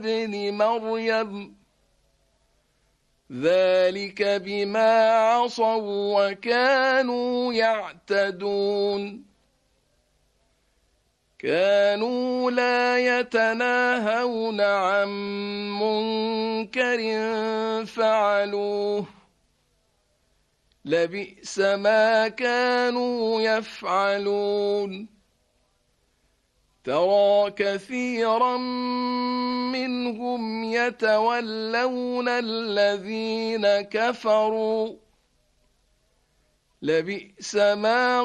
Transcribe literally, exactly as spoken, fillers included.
ابن مريم ذلك بما عصوا وكانوا يعتدون كانوا لا يتناهون عن منكر فعلوه لبئس ما كانوا يفعلون ترى كثيرا منهم يتولون الذين كفروا لبئس ما